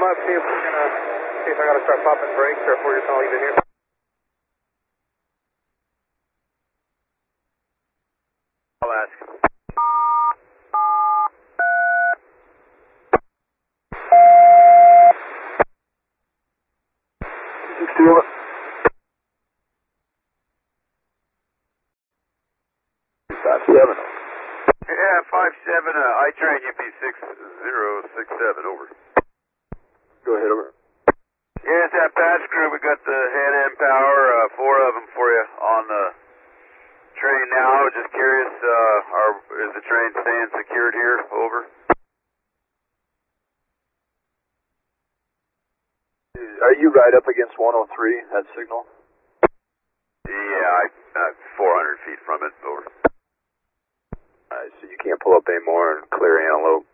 up, see if I gotta start popping brakes or if we're just gonna leave it here. I'll ask. Yeah, 57, I-Train UP6067, over. Go ahead, over. Yeah, it's that patch crew. We got the head-end power, 4 of them for you on the train now. I was just curious, is the train staying secured here? Over. Are you right up against 103, that signal? Yeah, 400 feet from it, over. Alright, so you can't pull up anymore and clear Antelope?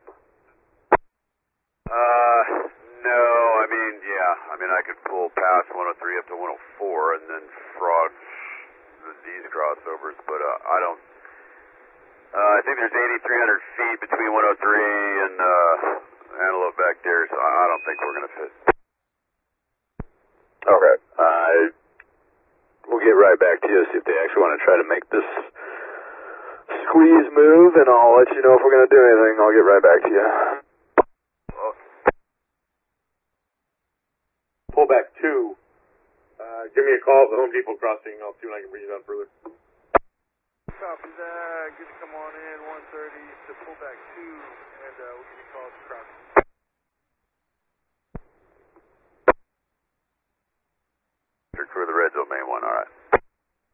No, I mean, I could pull past 103 up to 104 and then frog these crossovers, but I don't, I think there's 8,300 feet between 103 and Antelope back there, so I don't think we're going to fit. Okay, we'll get right back to you, see if they actually want to try to make this squeeze move, and I'll let you know if we're going to do anything. I'll get right back to you. Pullback 2. Give me a call at the Home Depot crossing. I'll see when I can bring you down further. Copy that. Good to come on in, 130 to pullback 2, and we'll give you a call at the crossing.